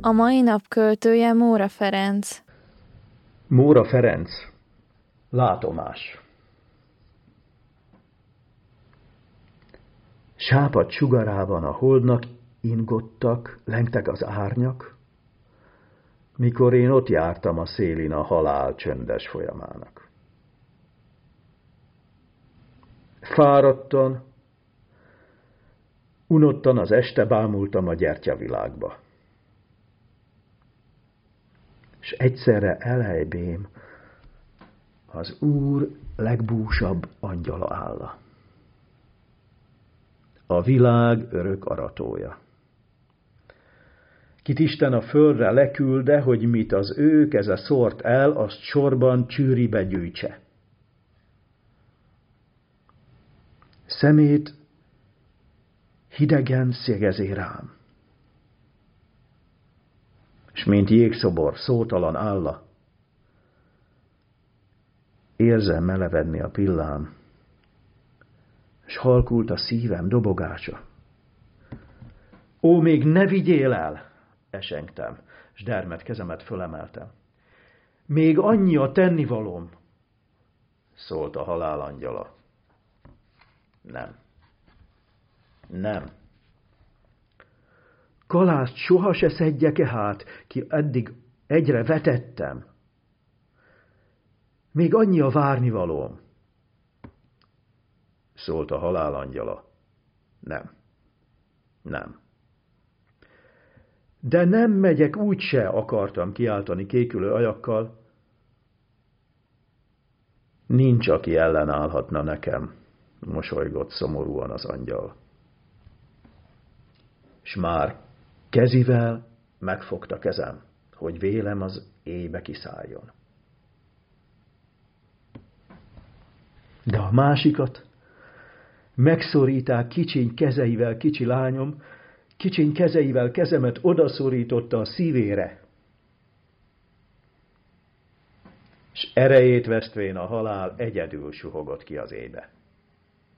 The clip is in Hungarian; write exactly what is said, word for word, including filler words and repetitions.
A mai nap költője Móra Ferenc. Móra Ferenc. Látomás. Sápadt sugarában a holdnak ingottak, lengtek az árnyak, mikor én ott jártam a szélin a halál csöndes folyamának. Fáradtan, unottan az este bámultam a gyertyavilágba. S egyszerre elhelybém az Úr legbúsabb angyala álla. A világ örök aratója. Kit Isten a földre lekülde, hogy mit az ő keze szórt el, azt sorban csűribe gyűjtse. Szemét hidegen szegezi rám, s mint jégszobor szótalan álla, érzem melevedni a pillám, s halkult a szívem dobogása. Ó, még ne vigyél el! Esengtem, s dermed kezemet fölemeltem. Még annyi a tennivalóm, szólt a halál angyala. Nem. Nem. Kalászt soha se szedjek-e hát, ki eddig egyre vetettem? Még annyi a várnivalóm, szólt a halál angyala. Nem. Nem. De nem megyek, úgyse, akartam kiáltani kékülő ajakkal. Nincs, aki ellenállhatna nekem, mosolygott szomorúan az angyal. S már kezivel megfogta kezem, hogy vélem az éjbe kiszálljon. De a másikat megszoríták kicsiny kezeivel kicsi lányom, kicsiny kezeivel kezemet odaszorította a szívére. S erejét vesztvén a halál egyedül suhogott ki az éjbe.